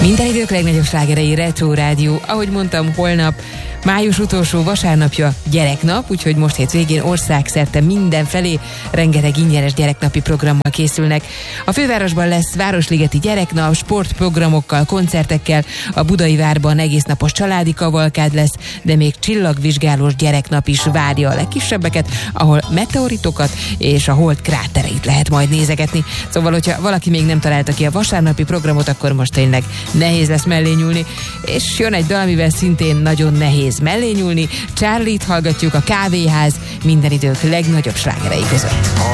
Minden idők legnagyobb slágerei, Retro Rádió. Ahogy mondtam, holnap május utolsó vasárnapja gyereknap, úgyhogy most hétvégén országszerte mindenfelé rengeteg ingyenes gyereknapi programmal készülnek. A fővárosban lesz városligeti gyereknap, sportprogramokkal, koncertekkel, a Budai Várban egésznapos családi kavalkád lesz, de még csillagvizsgálós gyereknap is várja a legkisebbeket, ahol meteoritokat és a hold krátereit lehet majd nézegetni. Szóval, hogyha valaki még nem találta ki a vasárnapi programot, akkor most tényleg nehéz lesz mellé nyúlni. És jön egy dal, amivel szintén nagyon nehéz mellé nyúlni. Charlie-t hallgatjuk, a Kávéház minden idők legnagyobb slágerei között.